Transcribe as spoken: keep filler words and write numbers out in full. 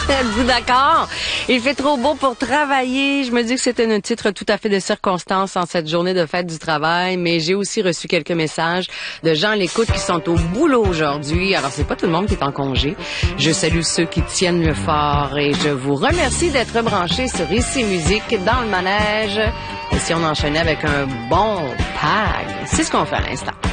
Êtes-vous d'accord? Il fait trop beau pour travailler. Je me dis que c'était un titre tout à fait de circonstance en cette journée de fête du travail, mais j'ai aussi reçu quelques messages de gens à l'écoute qui sont au boulot aujourd'hui. Alors, c'est pas tout le monde qui est en congé. Je salue ceux qui tiennent le fort et je vous remercie d'être branchés sur Ici Musique dans le manège. Et si on enchaînait avec un bon tag, c'est ce qu'on fait à l'instant.